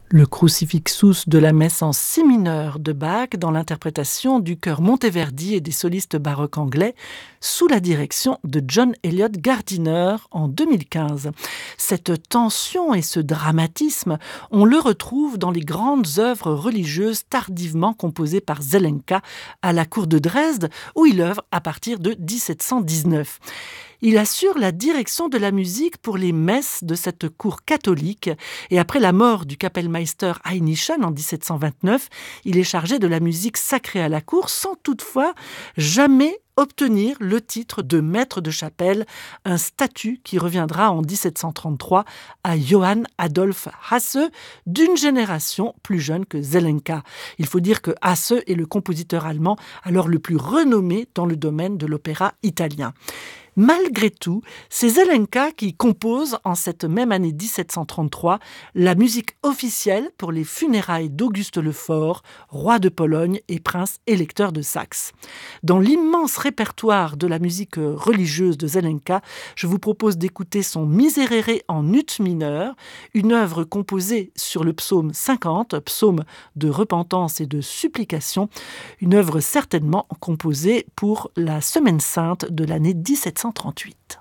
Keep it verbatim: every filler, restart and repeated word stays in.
Le Crucifixus de la messe en si mineur de Bach dans l'interprétation du chœur Monteverdi et des solistes baroques anglais sous la direction de John Eliot Gardiner en deux mille quinze. Cette tension et ce dramatisme, on le retrouve dans les grandes œuvres religieuses tardivement composées par Zelenka à la cour de Dresde où il œuvre à partir de dix-sept cent dix-neuf. Il assure la direction de la musique pour les messes de cette cour catholique et après la mort du Kapellmeister Heinichen en dix-sept cent vingt-neuf, il est chargé de la musique sacrée à la cour sans toutefois jamais obtenir le titre de maître de chapelle, un statut qui reviendra en dix-sept cent trente-trois à Johann Adolph Hasse, d'une génération plus jeune que Zelenka. Il faut dire que Hasse est le compositeur allemand alors le plus renommé dans le domaine de l'opéra italien. Malgré tout, c'est Zelenka qui compose en cette même année dix-sept cent trente-trois la musique officielle pour les funérailles d'Auguste le Fort, roi de Pologne et prince électeur de Saxe. Dans l'immense répertoire de la musique religieuse de Zelenka, je vous propose d'écouter son Miserere en ut mineur, une œuvre composée sur le psaume cinquante, psaume de repentance et de supplication, une œuvre certainement composée pour la Semaine sainte de l'année dix-sept cent trente-huit.